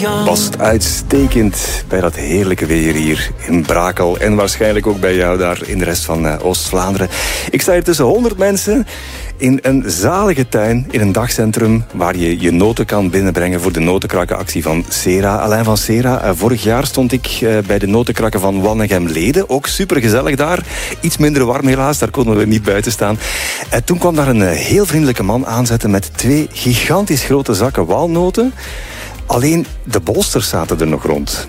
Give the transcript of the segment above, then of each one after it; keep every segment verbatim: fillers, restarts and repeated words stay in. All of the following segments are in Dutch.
Young. Past uitstekend bij dat heerlijke weer hier in Brakel. En waarschijnlijk ook bij jou daar in de rest van uh, Oost-Vlaanderen. Ik sta hier tussen honderd mensen in een zalige tuin in een dagcentrum waar je je noten kan binnenbrengen voor de notenkrakkenactie van Sera. Alain van Sera, uh, vorig jaar stond ik uh, bij de notenkrakken van Wannegem-Leden. Ook supergezellig daar. Iets minder warm helaas, daar konden we niet buiten staan. Uh, toen kwam daar een uh, heel vriendelijke man aanzetten met twee gigantisch grote zakken walnoten. Alleen de bolsters zaten er nog rond.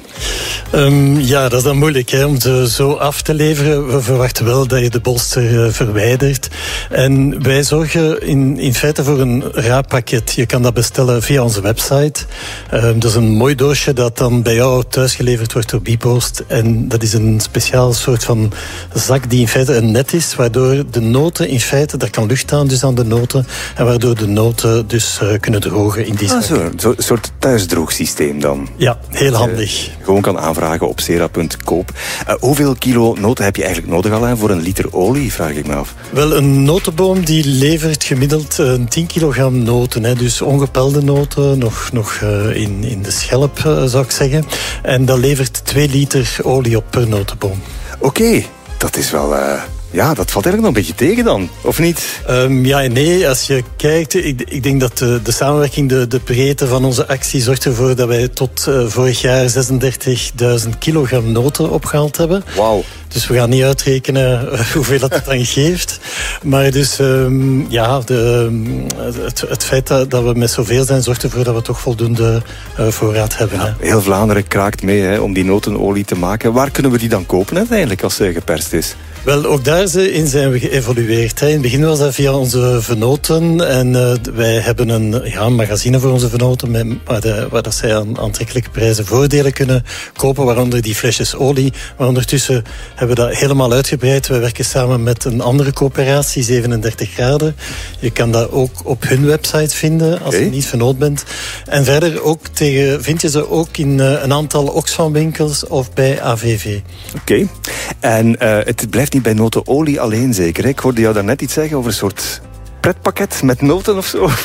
Um, ja, dat is dan moeilijk hè, om ze zo af te leveren. We verwachten wel dat je de bolster uh, verwijdert. En wij zorgen in, in feite voor een raadpakket. Je kan dat bestellen via onze website. Um, dat is een mooi doosje dat dan bij jou thuis geleverd wordt door Bpost. En dat is een speciaal soort van zak die in feite een net is, waardoor de noten in feite, daar kan lucht aan dus aan de noten, en waardoor de noten dus uh, kunnen drogen in die zak. Ah, zo, zo, een soort thuisdroogsysteem dan. Ja, heel handig. Je gewoon kan aanvragen op sera punt koop. Uh, hoeveel kilo noten heb je eigenlijk nodig, Alain, voor een liter olie, vraag ik me af? Wel, een notenboom die levert gemiddeld uh, tien kilogram noten. Hè, dus ongepelde noten, nog, nog uh, in, in de schelp uh, zou ik zeggen. En dat levert twee liter olie op per notenboom. Oké, okay, dat is wel... Uh... Ja, dat valt eigenlijk nog een beetje tegen dan, of niet? Um, ja en nee, als je kijkt, ik, ik denk dat de, de samenwerking, de, de breedte van onze actie zorgt ervoor dat wij tot uh, vorig jaar zesendertigduizend kilogram noten opgehaald hebben. Wauw. Dus we gaan niet uitrekenen uh, hoeveel dat het dan geeft. Maar dus, um, ja, de, het, het feit dat, dat we met zoveel zijn, zorgt ervoor dat we toch voldoende uh, voorraad hebben. Ja, hè. Heel Vlaanderen kraakt mee hè, om die notenolie te maken. Waar kunnen we die dan kopen uiteindelijk als ze geperst is? Wel, ook daarin zijn we geëvolueerd. Hè. In het begin was dat via onze venoten. En uh, wij hebben een, ja, een magazine voor onze venoten met, waar, de, waar dat zij aan aantrekkelijke prijzen voordelen kunnen kopen, waaronder die flesjes olie. Maar ondertussen hebben we dat helemaal uitgebreid. We werken samen met een andere coöperatie, zevenendertig graden. Je kan dat ook op hun website vinden als okay. je niet venoot bent. En verder ook tegen, vind je ze ook in uh, een aantal Oxfam-winkels of bij A V V. Oké. Okay. En uh, het blijft niet bij notenolie alleen zeker. Hè? Ik hoorde jou daarnet iets zeggen over een soort pretpakket met noten of zo.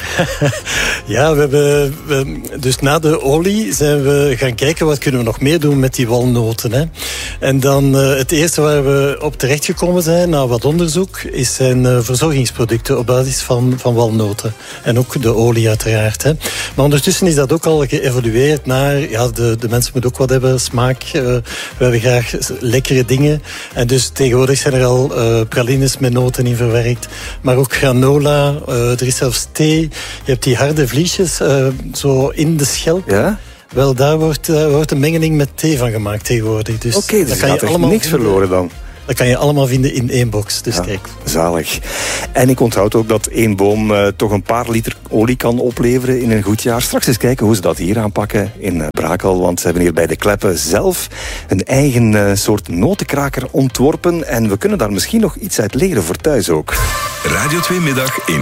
Ja, we hebben... We, dus na de olie zijn we gaan kijken wat kunnen we nog meer doen met die walnoten. Hè. En dan uh, het eerste waar we op terechtgekomen zijn, na wat onderzoek, is zijn uh, verzorgingsproducten op basis van, van walnoten. En ook de olie uiteraard. Hè. Maar ondertussen is dat ook al geëvolueerd naar... Ja, de, de mensen moeten ook wat hebben, smaak. Uh, we hebben graag lekkere dingen. En dus tegenwoordig zijn er al uh, pralines met noten in verwerkt. Maar ook granola. Uh, er is zelfs thee. Je hebt die harde vliesjes uh, zo in de schelp. Ja? Wel, daar wordt, uh, wordt een mengeling met thee van gemaakt tegenwoordig. Dus Oké, okay, dus kan je allemaal niks vinden, verloren dan. Dat kan je allemaal vinden in één box. Dus ja, kijk. Zalig. En ik onthoud ook dat één boom uh, toch een paar liter olie kan opleveren in een goed jaar. Straks eens kijken hoe ze dat hier aanpakken in uh, Brakel. Want ze hebben hier bij de Kleppen zelf een eigen uh, soort notenkraker ontworpen. En we kunnen daar misschien nog iets uit leren voor thuis ook. Radio twee Middag in